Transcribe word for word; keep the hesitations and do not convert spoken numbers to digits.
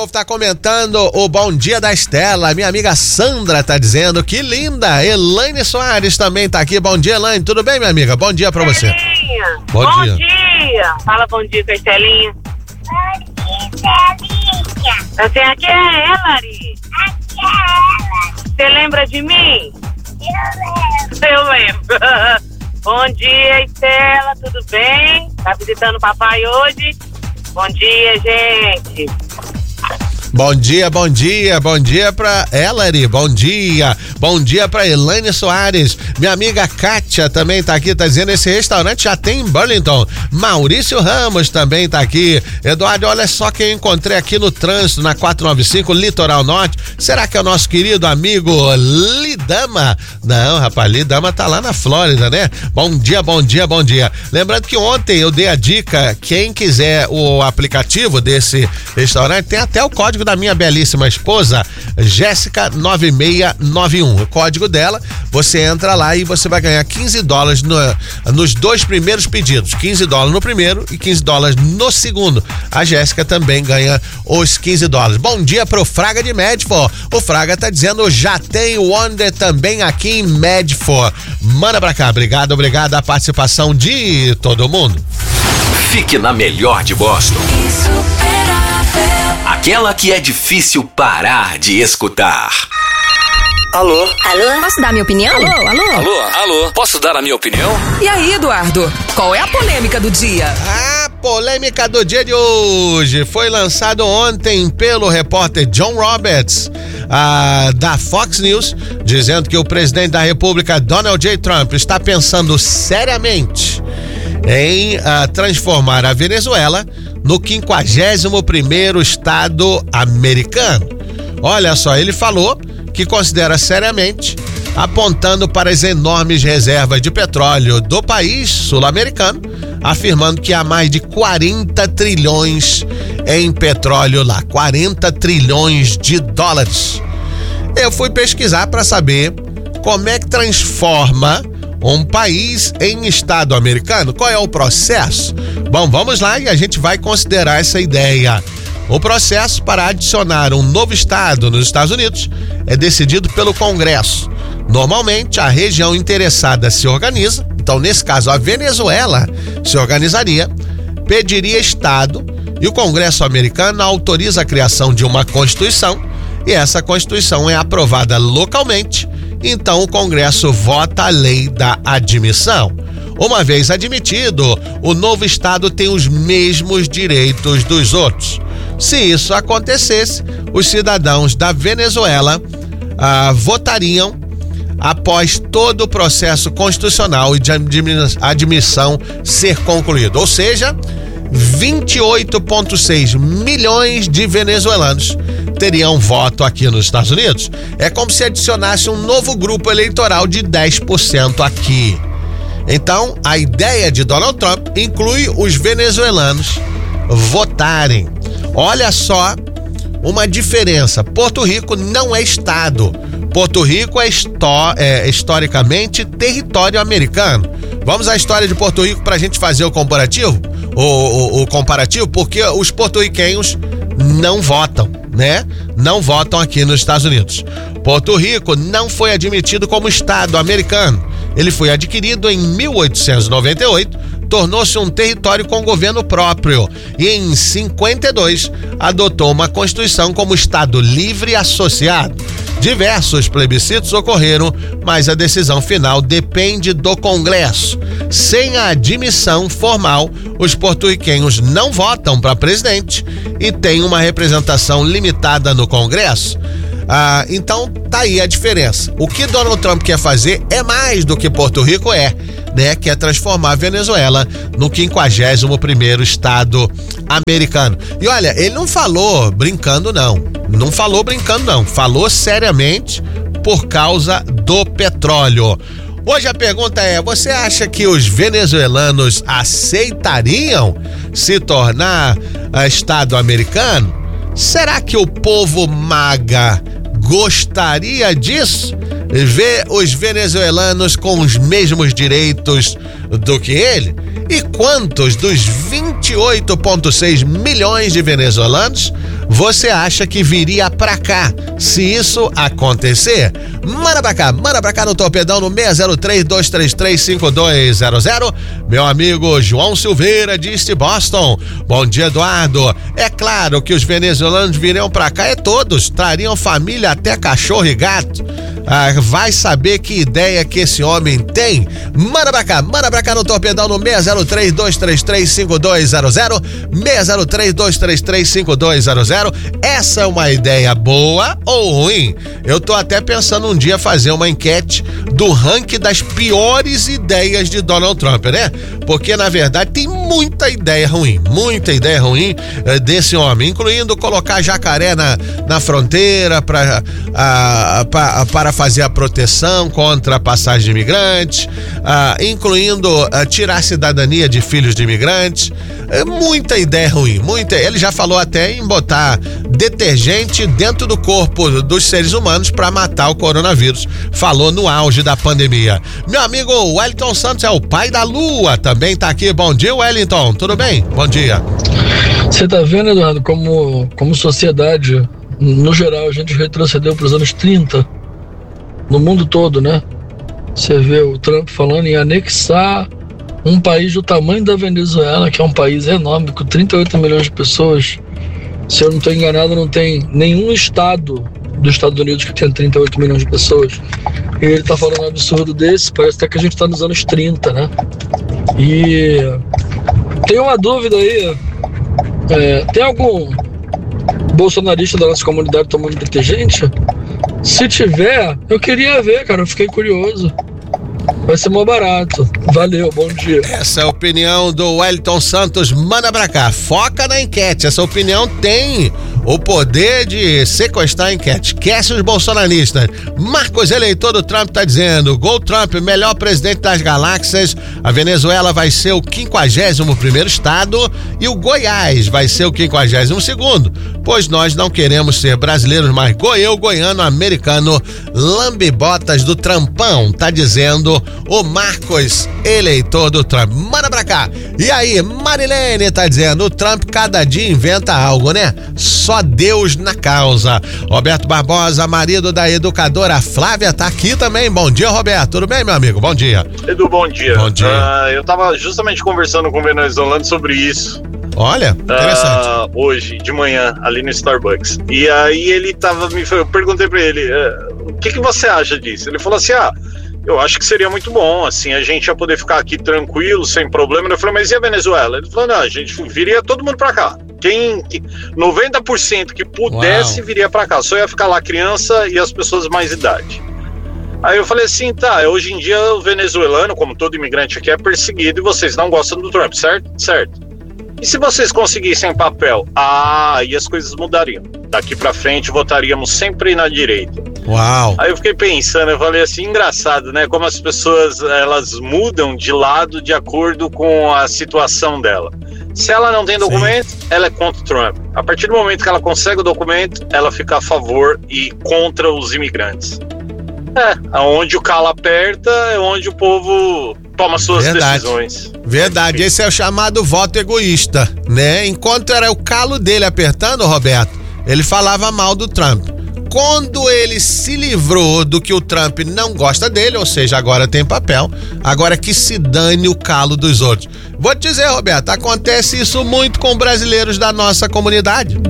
Tá comentando o bom dia da Estela. Minha amiga Sandra tá dizendo que linda. Elaine Soares também tá aqui. Bom dia, Elaine. Tudo bem, minha amiga? Bom dia pra você. Bom, bom dia. dia. Fala bom dia com a Estelinha. Bom dia, Estelinha. Assim, aqui é ela, Ari. Aqui é ela. Você lembra de mim? Eu lembro. Eu lembro. Bom dia, Estela. Tudo bem? Tá visitando o papai hoje? Bom dia, gente. Bom dia, bom dia, bom dia pra Ellery, bom dia, bom dia pra Elaine Soares, minha amiga Kátia também tá aqui, tá dizendo esse restaurante já tem em Burlington. Maurício Ramos também tá aqui. Eduardo, olha só quem eu encontrei aqui no trânsito na quatrocentos e noventa e cinco Litoral Norte. Será que é o nosso querido amigo Lidama? Não, rapaz, Lidama tá lá na Flórida, né? Bom dia, bom dia, bom dia. Lembrando que ontem eu dei a dica, quem quiser o aplicativo desse restaurante, tem até o código da minha belíssima esposa, Jéssica nove seis nove um. O código dela, você entra lá e você vai ganhar quinze dólares no, nos dois primeiros pedidos. quinze dólares no primeiro e quinze dólares no segundo. A Jéssica também ganha os quinze dólares. Bom dia pro Fraga de Medford. O Fraga tá dizendo, já tem o Wonder também aqui em Medford. Manda pra cá. Obrigado, obrigado a participação de todo mundo. Fique na melhor de Boston. Aquela que é difícil parar de escutar. Alô? Alô? Posso dar minha opinião? Alô, alô? Alô, alô? Posso dar a minha opinião? E aí, Eduardo? Qual é a polêmica do dia? A polêmica do dia de hoje foi lançado ontem pelo repórter John Roberts, ah, da Fox News, dizendo que o presidente da República, Donald J. Trump, está pensando seriamente em ah, transformar a Venezuela no quinquagésimo primeiro estado americano. Olha só, ele falou que considera seriamente, apontando para as enormes reservas de petróleo do país sul-americano, afirmando que há mais de quarenta trilhões em petróleo lá, quarenta trilhões de dólares. Eu fui pesquisar para saber como é que transforma um país em estado americano. Qual é o processo? Bom, vamos lá e a gente vai considerar essa ideia. O processo para adicionar um novo estado nos Estados Unidos é decidido pelo Congresso. Normalmente, a região interessada se organiza, então nesse caso a Venezuela se organizaria, pediria estado e o Congresso americano autoriza a criação de uma Constituição e essa Constituição é aprovada localmente. Então o Congresso vota a lei da admissão. Uma vez admitido, o novo estado tem os mesmos direitos dos outros. Se isso acontecesse, os cidadãos da Venezuela ah, votariam após todo o processo constitucional e de admissão ser concluído. Ou seja, vinte e oito vírgula seis milhões de venezuelanos teriam voto aqui nos Estados Unidos. É como se adicionasse um novo grupo eleitoral de dez por cento aqui. Então, a ideia de Donald Trump inclui os venezuelanos votarem. Olha só uma diferença. Porto Rico não é estado. Porto Rico é, histó- é historicamente território americano. Vamos à história de Porto Rico para a gente fazer o comparativo? O, o, o comparativo, porque os porto-riquenhos não votam, né? Não votam aqui nos Estados Unidos. Porto Rico não foi admitido como estado americano. Ele foi adquirido em mil oitocentos e noventa e oito, tornou-se um território com governo próprio e em cinquenta e dois adotou uma constituição como estado livre associado. Diversos plebiscitos ocorreram, mas a decisão final depende do Congresso. Sem a admissão formal, os porto-riquenhos não votam para presidente e têm uma representação limitada no Congresso. Ah, então tá aí a diferença. O que Donald Trump quer fazer é mais do que Porto Rico é, né? Quer transformar a Venezuela no quinquagésimo primeiro estado americano. E olha, ele não falou brincando não, não falou brincando não, falou seriamente por causa do petróleo. Hoje a pergunta é, você acha que os venezuelanos aceitariam se tornar uh, estado americano? Será que o povo MAGA gostaria disso? Ver os venezuelanos com os mesmos direitos do que ele? E quantos dos vinte e oito vírgula seis milhões de venezuelanos você acha que viria pra cá se isso acontecer? Manda pra cá, manda pra cá no Torpedão no seis zero três, dois três três, cinco dois zero zero. Meu amigo João Silveira disse Boston. Bom dia, Eduardo. É claro que os venezuelanos viriam pra cá, é todos, trariam família até cachorro e gato. Ah, vai saber que ideia que esse homem tem? Manda pra cá, manda pra cá no Torpedão no seis zero três, dois três três, cinco dois zero zero, seis zero três, dois três três, cinco dois zero zero. Essa é uma ideia boa ou ruim? Eu tô até pensando um dia fazer uma enquete do ranking das piores ideias de Donald Trump, né? Porque na verdade tem muita ideia ruim, muita ideia ruim eh, desse homem, incluindo colocar jacaré na, na fronteira pra, ah, pra, para fazer a proteção contra a passagem de imigrantes, ah, incluindo ah, tirar a cidadania de filhos de imigrantes. É muita ideia ruim, muita. Ele já falou até em botar detergente dentro do corpo dos seres humanos para matar o coronavírus. Falou no auge da pandemia. Meu amigo Wellington Santos é o pai da Lua, também tá aqui. Bom dia, Wellington. Tudo bem? Bom dia. Você tá vendo, Eduardo, como, como sociedade, no geral, a gente retrocedeu para os anos trinta, no mundo todo, né? Você vê o Trump falando em anexar um país do tamanho da Venezuela, que é um país enorme, com trinta e oito milhões de pessoas. Se eu não estou enganado, não tem nenhum estado dos Estados Unidos que tenha trinta e oito milhões de pessoas. E ele está falando um absurdo desse, parece até que a gente está nos anos trinta, né? E tem uma dúvida aí, é, tem algum bolsonarista da nossa comunidade tomando detergente? Se tiver, eu queria ver, cara, eu fiquei curioso. Vai ser mó barato. Valeu, bom dia. Essa é a opinião do Wellington Santos. Manda pra cá, foca na enquete. Essa opinião tem o poder de sequestrar a enquete. Esquece os bolsonaristas. Marcos, eleitor do Trump, tá dizendo: Gol Trump, melhor presidente das galáxias. A Venezuela vai ser o quinquagésimo primeiro estado e o Goiás vai ser o quinquagésimo segundo, pois nós não queremos ser brasileiros, mas goieu, goiano, americano, lambibotas do Trampão, tá dizendo o Marcos, eleitor do Trump. Manda pra cá. E aí, Marilene tá dizendo: o Trump cada dia inventa algo, né? Só Deus na causa. Roberto Barbosa, marido da educadora Flávia, tá aqui também. Bom dia, Roberto. Tudo bem, meu amigo? Bom dia. Edu, bom dia. Bom dia. Uh, eu tava justamente conversando com o venezuelano sobre isso. Olha, interessante. Uh, hoje, de manhã, ali no Starbucks. E aí ele tava me... Eu perguntei pra ele, uh, o que que você acha disso? Ele falou assim, ah, eu acho que seria muito bom, assim, a gente ia poder ficar aqui tranquilo, sem problema. Eu falei, mas e a Venezuela? Ele falou, não, a gente viria todo mundo pra cá. Quem, noventa por cento que pudesse, Uau. viria pra cá. Só ia ficar lá criança e as pessoas mais idade. Aí eu falei assim, tá, hoje em dia o venezuelano, como todo imigrante aqui, é perseguido e vocês não gostam do Trump, certo? Certo. E se vocês conseguissem papel? Ah, aí as coisas mudariam. Daqui pra frente votaríamos sempre na direita. Uau! Aí eu fiquei pensando, eu falei assim, engraçado, né? Como as pessoas, elas mudam de lado de acordo com a situação dela. Se ela não tem documento, Sim. ela é contra o Trump. A partir do momento que ela consegue o documento, ela fica a favor e contra os imigrantes. É, onde o calo aperta é onde o povo toma suas Verdade. decisões. Verdade, esse é o chamado voto egoísta, né? Enquanto era o calo dele apertando, Roberto, ele falava mal do Trump. Quando ele se livrou do que o Trump não gosta dele, ou seja, agora tem papel, agora que se dane o calo dos outros. Vou te dizer, Roberto, acontece isso muito com brasileiros da nossa comunidade.